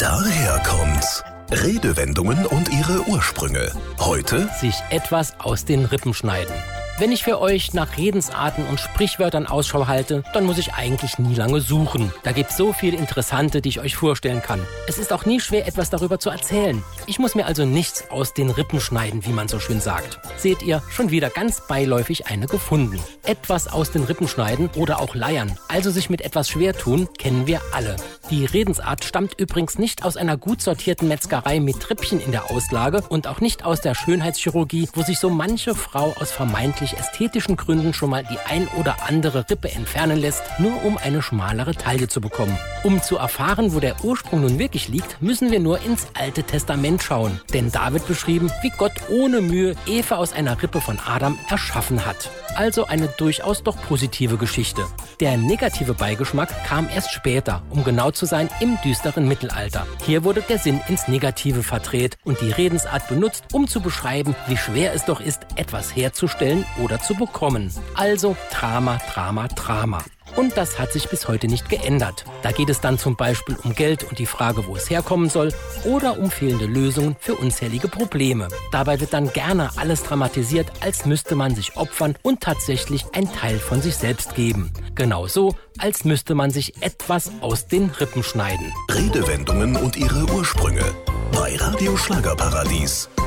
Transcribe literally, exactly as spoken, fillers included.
Daher kommt's. Redewendungen und ihre Ursprünge. Heute sich etwas aus den Rippen schneiden. Wenn ich für euch nach Redensarten und Sprichwörtern Ausschau halte, dann muss ich eigentlich nie lange suchen. Da gibt's so viele interessante, die ich euch vorstellen kann. Es ist auch nie schwer, etwas darüber zu erzählen. Ich muss mir also nichts aus den Rippen schneiden, wie man so schön sagt. Seht ihr, schon wieder ganz beiläufig eine gefunden. Etwas aus den Rippen schneiden oder auch leiern, also sich mit etwas schwer tun, kennen wir alle. Die Redensart stammt übrigens nicht aus einer gut sortierten Metzgerei mit Rippchen in der Auslage und auch nicht aus der Schönheitschirurgie, wo sich so manche Frau aus vermeintlich ästhetischen Gründen schon mal die ein oder andere Rippe entfernen lässt, nur um eine schmalere Taille zu bekommen. Um zu erfahren, wo der Ursprung nun wirklich liegt, müssen wir nur ins Alte Testament schauen. Denn da wird beschrieben, wie Gott ohne Mühe Eva aus einer Rippe von Adam erschaffen hat. Also eine durchaus doch positive Geschichte. Der negative Beigeschmack kam erst später, um genau zu sein, im düsteren Mittelalter. Hier wurde der Sinn ins Negative verdreht und die Redensart benutzt, um zu beschreiben, wie schwer es doch ist, etwas herzustellen oder zu bekommen. Also Drama, Drama, Drama. Und das hat sich bis heute nicht geändert. Da geht es dann zum Beispiel um Geld und die Frage, wo es herkommen soll, oder um fehlende Lösungen für unzählige Probleme. Dabei wird dann gerne alles dramatisiert, als müsste man sich opfern und tatsächlich ein Teil von sich selbst geben. Genauso, als müsste man sich etwas aus den Rippen schneiden. Redewendungen und ihre Ursprünge. Bei Radio Schlagerparadies.